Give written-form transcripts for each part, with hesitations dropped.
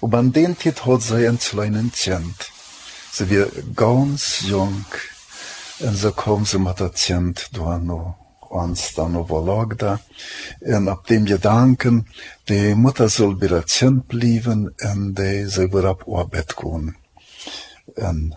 Aber an den Tid hat sie ein kleinen Kind. Sie war ganz jung. Und so kam sie mit dem Kind da noch. Uns dann noch lag da. Und ab dem Gedanken, die Mutter soll bei der Kind bleiben und sie wird auf Arbeit gehen. Und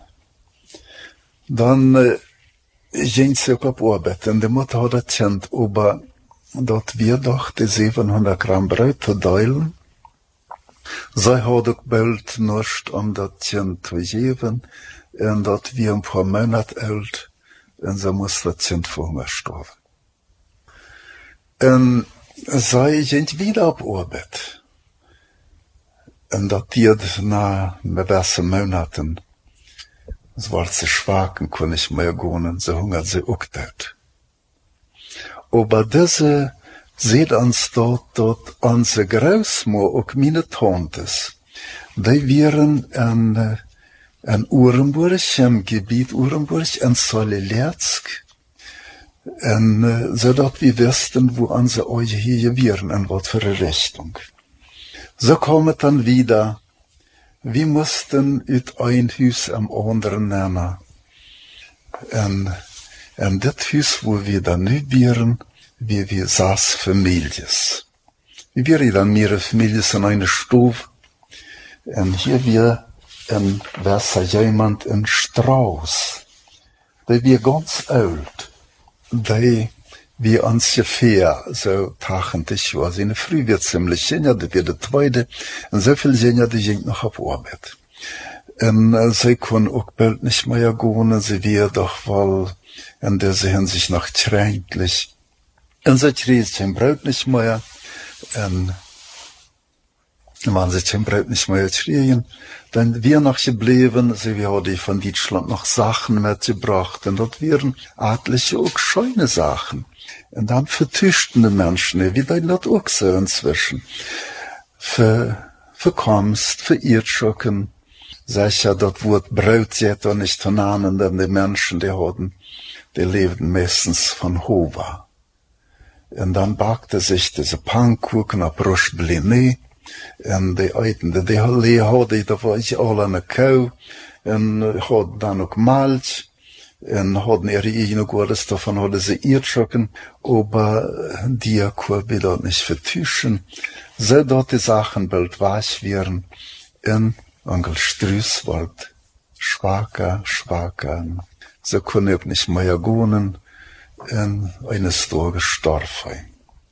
dann ging sie auch auf Arbeit. Und die Mutter hat das Kind, aber dort wir doch die 700 Gramm Brot zu teilen. Sie hat auch bald nicht das Kind zu geben. Und dort wir ein paar Monate alt. Und sie musste das Kind vor mir sterben. Und sie ging wieder auf Arbeit. Und das Tier nach diversen Monaten. Es war zu schwach und konnte nicht mehr gehen. Sie hungert sie auch tot. Aber diese sieht uns dort unsere Großmutter, auch meine Tantes. Die waren in Urenburg, im Gebiet Urenburg, in Solilersk. Und so dass wir wussten, wo unsere Augen hier wären, in was für eine Richtung. So kam es dann wieder. Wir mussten uit ein Haus am anderen nehmen. Und das Haus, wo wir dann nicht wären, wir 6 Familien. Wir wären dann mehrere Familien in einer Stube. Und hier war jemand in Strauß. Der war ganz alt. Die wie ungefähr so 80 Jahre. Seine Früh wird ziemlich jünger, die wird der zweite. Und so viel jünger, die ging noch auf Arbeit. Und sie konnten auch bald nicht mehr gehen. Sie wäre doch wohl in dieser Hinsicht noch kränklich. Und sie kriegt sein Brot nicht mehr. Und wenn sie sein Brot nicht mehr kriegen, dann wir noch geblieben, sie haben von Deutschland noch Sachen mitgebracht. Und das wären etliche auch schöne Sachen. Und dann vertuschten die Menschen, wie das auch so inzwischen. Für Kunst, für Irrschocken. Sicher, das Wort Brot jetzt auch nicht zu nennen, denn die Menschen, die lebten meistens von Hova. Und dann backte sich diese Pannkuchen auf Broschbliné. Und die Eiten, die hadden, da war ich alle eine Kuh. Und hadden dann auch Malz. Und hadden ihre eigene Gottes, davon hadden sie Irrschocken. Aber die konnten wir dort nicht vertuschen. So dort die Sachen bald weich wären. Und Onkel Strüß wird schwacher. So konnte ich nicht mehr gehen. Und eines Tages gestorben.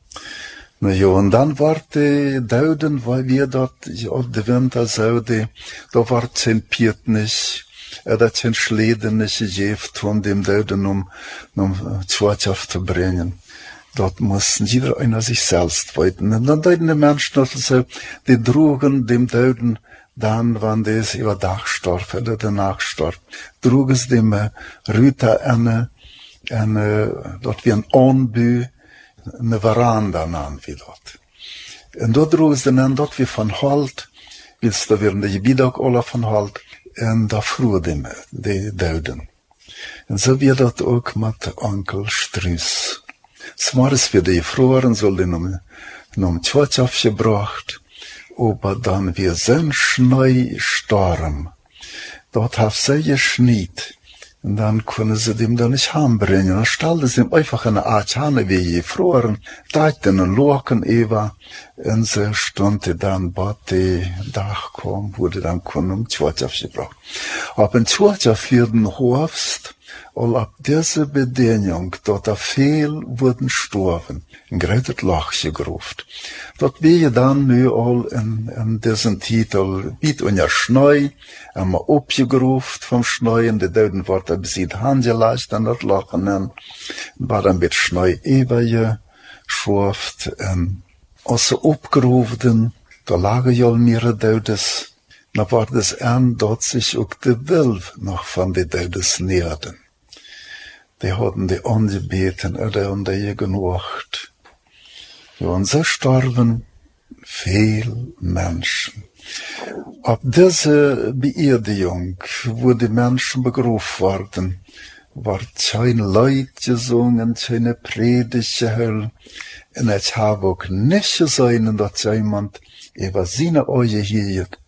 Na ja, und dann war die Dauden, weil wir dort auf der Winter da war kein Piet nicht, hat kein Schleden nicht gegeben, um dem Dauden um Zwatschaf zu bringen. Dort mussten jeder einer sich selbst weiten. Und dann deuten die Menschen, also, die trugen dem Dauden, dann, wenn das über Dach starb, oder danach starb, trug es dem Rüter dort wie ein Anbü, eine Veranda nahen wir dort. Und dort trug es dann dort wie von Halt, willst du werden die Gebiete auch alle von Halt, und da fruh die Dauden. Und so wird dort auch mit Onkel Strüß. Smars wird die Gefroren, soll die um Tschwatschaf gebracht, aber dann wir sind Schnee Sturm. Dort hat sie geschniet. Und dann können sie dem da nicht heimbringen. Dann stellten sie ihm einfach eine Art Hane wie gefroren, teigten und locken Eva. Und sie stund dann, bei die Dach kam, wurde dann können Tschwatschaf gebracht. Aber in Tschwatschaf werden Hofst, all ab dieser Bedingung, dort viel wurden gestorben, in greitet Loch gegruft. Dort wir dann nu all in diesen Titel, biet und ja Schnee, einmal abgegruft vom Schnee, und die Deuden wurden besieht handgeleicht an das Loch, und dann war dann mit Schnee eberje, schwurft, also abgerufen, da lagen ja mehrere Deudes, da war das dort sich auch die Wilf noch von den Deudes näherten. Die hatten die angebeten, oder und die genucht. Ja, und so starben viel Menschen. Ab dieser Beerdigung, wo die Menschen begruft wurden, war kein Leid gesungen, keine Predigt gehört. Und ich habe auch nicht gesehen, dass jemand über seine Augen hier